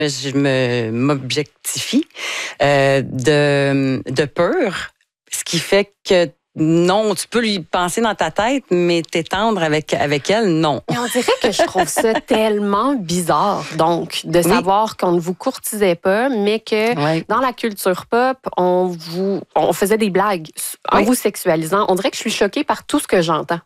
m'objectifie de peur, ce qui fait que non, tu peux lui penser dans ta tête, mais t'étendre avec elle, non. Mais on dirait que je trouve ça tellement bizarre, donc, de savoir qu'on ne vous courtisait pas, mais que dans la culture pop, on faisait des blagues en vous sexualisant. On dirait que je suis choquée par tout ce que j'entends.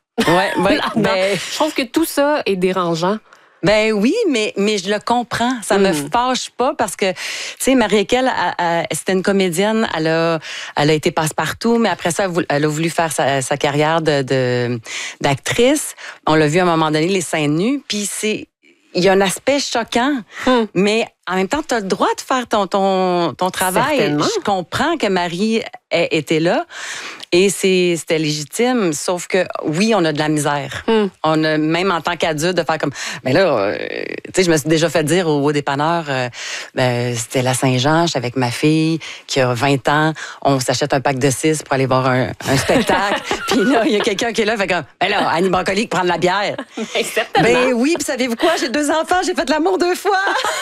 Je trouve que tout ça est dérangeant. Ben oui, mais je le comprends. Ça me fâche pas parce que, tu sais, Marie-Équelle, c'était une comédienne. Elle a été passe-partout, mais après ça, elle a voulu faire sa carrière d'actrice. On l'a vu à un moment donné, les seins nus. Puis il y a un aspect choquant, mais en même temps, tu as le droit de faire ton travail. Certainement. Je comprends que Marie était là et c'était légitime, sauf que oui, on a de la misère. On a, même en tant qu'adulte, de faire comme... Mais là, tu sais, je me suis déjà fait dire au dépanneur, c'était la Saint-Jean, j'étais avec ma fille qui a 20 ans, on s'achète un pack de 6 pour aller voir un spectacle. Puis là, il y a quelqu'un qui est là, fait comme, ben là, Annie Brocoli, prendre la bière. Certainement. Ben oui, puis savez-vous quoi? J'ai 2 enfants, j'ai fait l'amour 2 fois.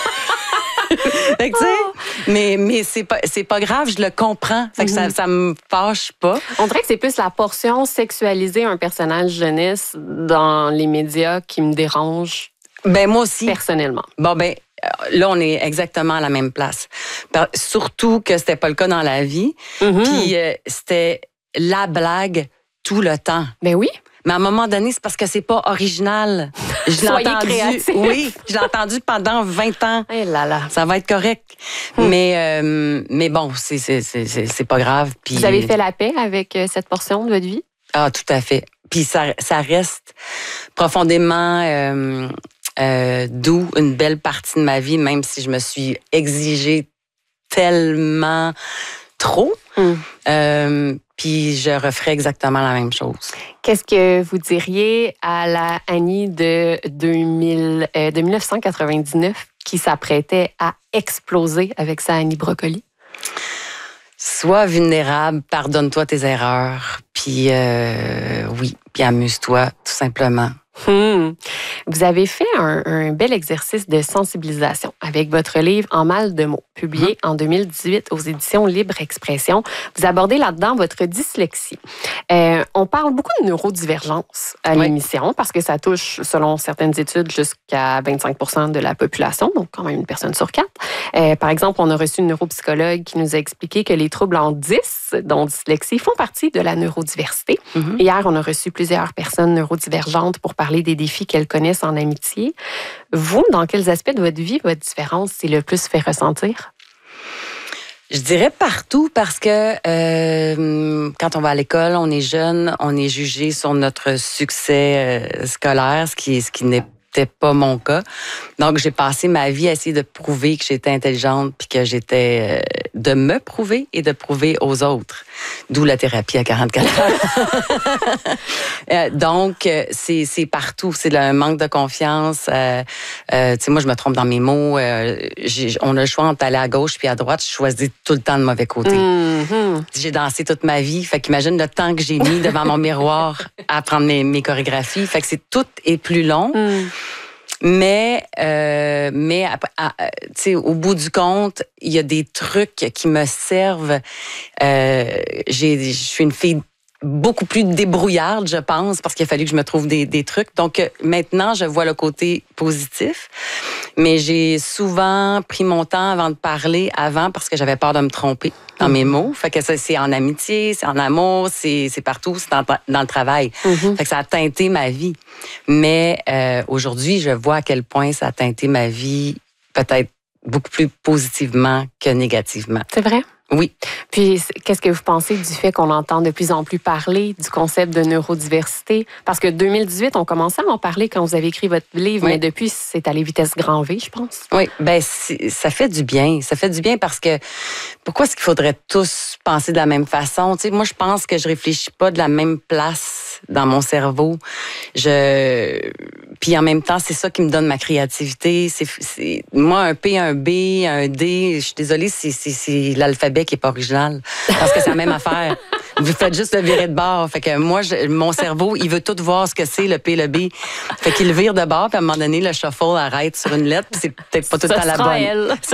Fait que, tu sais, mais c'est pas grave, je le comprends. Fait que ça me fâche pas. On dirait que c'est plus la portion sexualisée un personnage jeunesse dans les médias qui me dérange. Ben moi aussi. Personnellement. Bon, ben là, on est exactement à la même place. Surtout que c'était pas le cas dans la vie. Puis c'était la blague tout le temps. Ben oui. Mais à un moment donné, c'est parce que c'est pas original. Je l'ai entendu. Créatif. Oui, je l'ai entendu pendant 20 ans. Eh là là. Ça va être correct. Mais bon, c'est pas grave. Puis, vous avez fait la paix avec cette portion de votre vie? Ah, tout à fait. Puis ça reste profondément doux, une belle partie de ma vie, même si je me suis exigée tellement trop. Puis je referais exactement la même chose. Qu'est-ce que vous diriez à la Annie de 1999 qui s'apprêtait à exploser avec sa Annie Brocoli? Sois vulnérable, pardonne-toi tes erreurs, puis oui, puis amuse-toi, tout simplement. Vous avez fait un bel exercice de sensibilisation avec votre livre En mal de mots, publié en 2018 aux éditions Libre Expression. Vous abordez là-dedans votre dyslexie. On parle beaucoup de neurodivergence à l'émission parce que ça touche, selon certaines études, jusqu'à 25% de la population, donc quand même une personne sur 4. Par exemple, on a reçu une neuropsychologue qui nous a expliqué que les troubles en 10, dont dyslexie, font partie de la neurodiversité. Hier, on a reçu plusieurs personnes neurodivergentes pour parler des défis qu'elles connaissent en amitié. Vous, dans quels aspects de votre vie, votre différence s'est le plus fait ressentir? Je dirais partout parce que quand on va à l'école, on est jeune, on est jugé sur notre succès scolaire, ce qui n'était pas mon cas. Donc, j'ai passé ma vie à essayer de prouver que j'étais intelligente puis que j'étais... de me prouver et de prouver aux autres. D'où la thérapie à 44 ans. Donc, c'est partout. C'est le manque de confiance. Tu sais, moi, je me trompe dans mes mots. On a le choix entre aller à gauche puis à droite. Je choisis tout le temps le mauvais côté. J'ai dansé toute ma vie. Fait qu'imagine le temps que j'ai mis devant mon miroir à apprendre mes chorégraphies. Fait que tout est plus long. Mais tu sais, au bout du compte, il y a des trucs qui me servent. Je suis une fille beaucoup plus débrouillarde, je pense, parce qu'il a fallu que je me trouve des trucs. Donc, maintenant, je vois le côté positif. Mais j'ai souvent pris mon temps avant de parler parce que j'avais peur de me tromper dans mes mots. Fait que ça, c'est en amitié, c'est en amour, c'est partout, c'est dans le travail. Fait que ça a teinté ma vie. Mais aujourd'hui, je vois à quel point ça a teinté ma vie, peut-être beaucoup plus positivement que négativement. C'est vrai? Oui. Puis, qu'est-ce que vous pensez du fait qu'on entend de plus en plus parler du concept de neurodiversité? Parce que 2018, on commençait à en parler quand vous avez écrit votre livre, mais depuis, c'est allé vitesse grand V, je pense. Oui, bien, ça fait du bien. Ça fait du bien parce que pourquoi est-ce qu'il faudrait tous penser de la même façon? Tu sais, moi, je pense que je réfléchis pas de la même place dans mon cerveau. Puis en même temps, c'est ça qui me donne ma créativité. Moi, un P, un B, un D, je suis désolée, c'est l'alphabet qui est pas original. Parce que c'est la même affaire. Vous faites juste le virer de bord. Fait que moi, mon cerveau, il veut tout voir ce que c'est, le P, le B. Fait qu'il vire de bord, puis à un moment donné, le shuffle arrête sur une lettre, puis c'est peut-être pas tout à la bonne. Elle.